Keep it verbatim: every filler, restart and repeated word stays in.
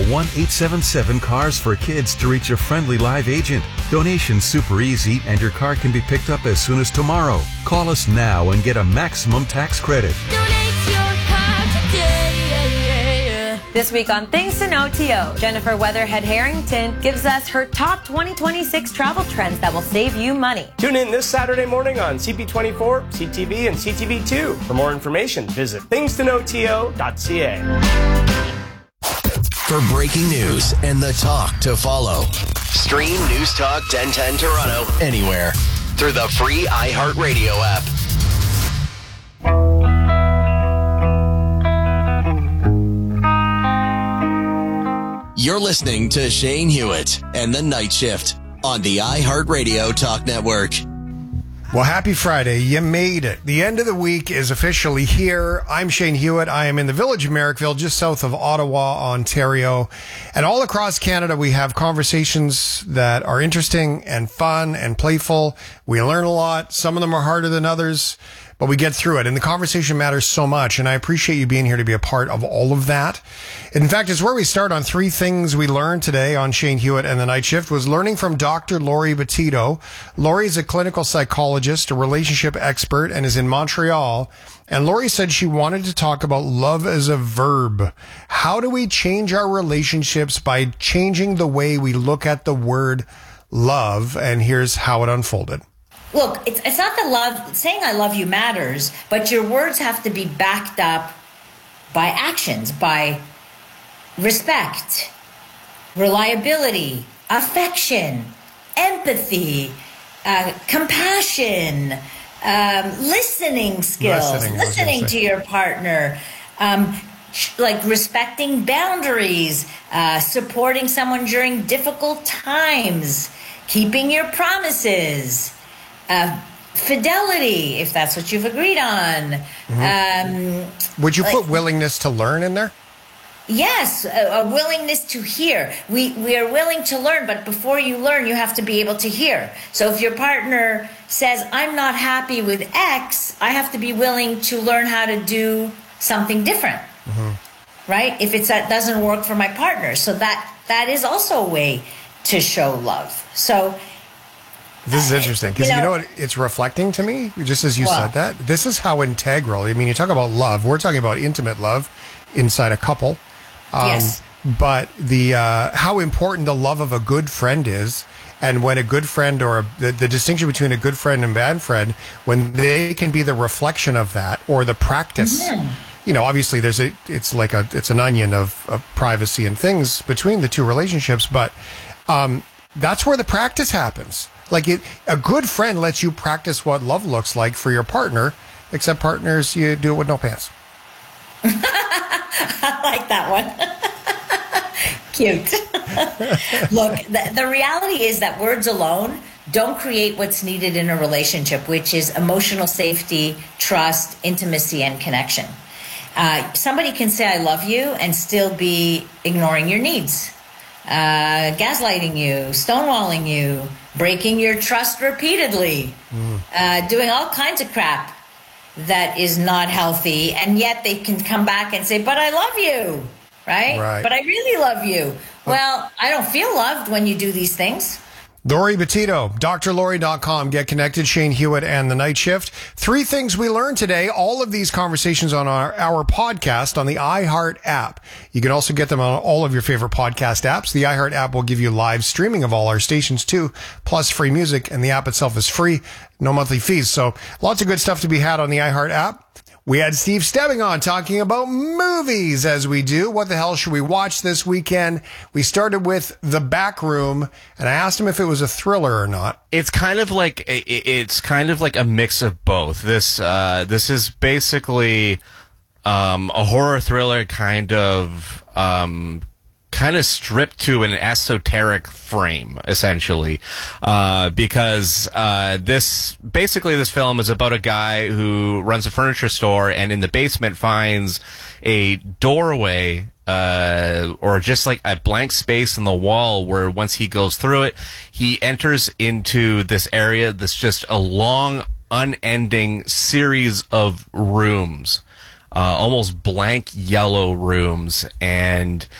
one eight seven seven cars for kids to reach a friendly live agent. Donation's super easy and your car can be picked up as soon as tomorrow. Call us now and get a maximum tax credit. Donate your car today. This week on Things to Know T O, Jennifer Weatherhead Harrington gives us her top twenty twenty-six travel trends that will save you money. Tune in this Saturday morning on C P twenty-four, C T V, and C T V two. For more information, visit things to know t o dot c a. For breaking news and the talk to follow, stream News Talk ten ten Toronto anywhere through the free iHeartRadio app. You're listening to Shane Hewitt and the Night Shift on the iHeartRadio Talk Network. Well, happy Friday. You made it. The end of the week is officially here. I'm Shane Hewitt. I am in the village of Merrickville, just south of Ottawa, Ontario. And all across Canada, we have conversations that are interesting and fun and playful. We learn a lot. Some of them are harder than others, but we get through it. And the conversation matters so much. And I appreciate you being here to be a part of all of that. In fact, it's where we start on three things we learned today on Shane Hewitt and the Night Shift was learning from Doctor Lori Betito. Lori is a clinical psychologist, a relationship expert, and is in Montreal. And Lori said she wanted to talk about love as a verb. How do we change our relationships by changing the way we look at the word love? And here's how it unfolded. Look, it's, it's not that love, saying I love you matters, but your words have to be backed up by actions, by respect, reliability, affection, empathy, uh, compassion, um, listening skills, Listening, listening to your partner, um, like respecting boundaries, uh, supporting someone during difficult times, keeping your promises, uh, fidelity, if that's what you've agreed on. Mm-hmm. Um, Would you like, put willingness to learn in there? Yes, a, a willingness to hear. We we are willing to learn, but before you learn, you have to be able to hear. So if your partner says, I'm not happy with X, I have to be willing to learn how to do something different, mm-hmm. right? If it's that doesn't work for my partner. So that that is also a way to show love. So this is interesting because you, you know what it's reflecting to me, just as you well, said that. This is how integral. I mean, you talk about love. We're talking about intimate love inside a couple. Um, yes. But the uh, how important the love of a good friend is, and when a good friend or a, the, the distinction between a good friend and bad friend, when they can be the reflection of that or the practice. Mm-hmm. You know, obviously, there's a it's like a it's an onion of, of privacy and things between the two relationships, but um, that's where the practice happens. Like it, a good friend lets you practice what love looks like for your partner. Except partners, you do it with no pants. I like that one. Cute. Look, the, the reality is that words alone don't create what's needed in a relationship, which is emotional safety, trust, intimacy, and connection. Uh, somebody can say, I love you, and still be ignoring your needs, uh, gaslighting you, stonewalling you, breaking your trust repeatedly, mm. uh, doing all kinds of crap that is not healthy, and yet they can come back and say, but I love you, right? Right. But I really love you. Well, I don't feel loved when you do these things. Lori Betito, D R Lori dot com. Get connected. Shane Hewitt and the Night Shift. Three things we learned today. All of these conversations on our, our podcast on the iHeart app. You can also get them on all of your favorite podcast apps. The iHeart app will give you live streaming of all our stations too, plus free music, and the app itself is free. No monthly fees. So lots of good stuff to be had on the iHeart app. We had Steve Stebbing on talking about movies, as we do. What the hell should we watch this weekend? We started with The Back Room, and I asked him if it was a thriller or not. It's kind of like it's kind of like a mix of both. This uh, this is basically um, a horror thriller, kind of um, kind of stripped to an esoteric frame, essentially, uh, because uh, this basically this film is about a guy who runs a furniture store and in the basement finds a doorway uh, or just like a blank space in the wall where once he goes through it, he enters into this area that's just a long, unending series of rooms, uh, almost blank yellow rooms, and